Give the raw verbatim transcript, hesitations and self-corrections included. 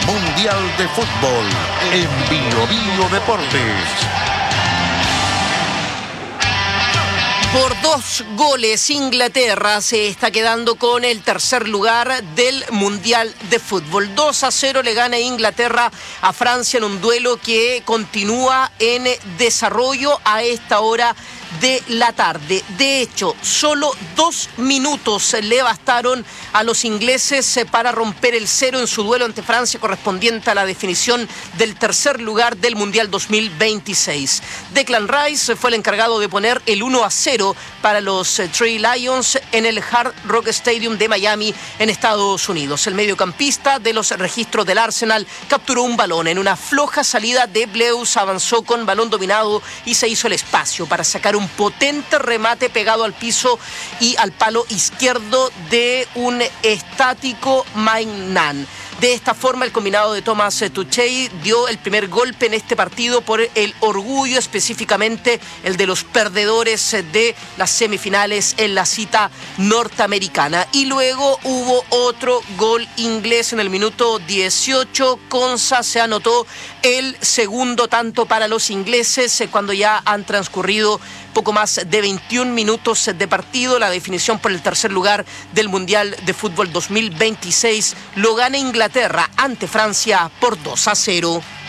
Mundial de Fútbol en Bio Bio Deportes. Por dos goles, Inglaterra se está quedando con el tercer lugar del Mundial de Fútbol. dos a cero le gana Inglaterra a Francia en un duelo que continúa en desarrollo a esta hora de la tarde. De hecho, solo dos minutos le bastaron a los ingleses para romper el cero en su duelo ante Francia correspondiente a la definición del tercer lugar del Mundial dos mil veintiséis. Declan Rice fue el encargado de poner el uno a cero para los Three Lions en el Hard Rock Stadium de Miami en Estados Unidos. El mediocampista de los registros del Arsenal capturó un balón en una floja salida de Bleus, avanzó con balón dominado y se hizo el espacio para sacar un potente remate pegado al piso y al palo izquierdo de un estático Maignan. De esta forma, el combinado de Thomas Tuchel dio el primer golpe en este partido por el orgullo, específicamente el de los perdedores de las semifinales en la cita norteamericana. Y luego hubo otro gol inglés en el minuto dieciocho. Konsa se anotó el segundo tanto para los ingleses cuando ya han transcurrido poco más de veintiún minutos de partido. La definición por el tercer lugar del Mundial de Fútbol dos mil veintiséis lo gana Inglaterra ante Francia por dos a cero.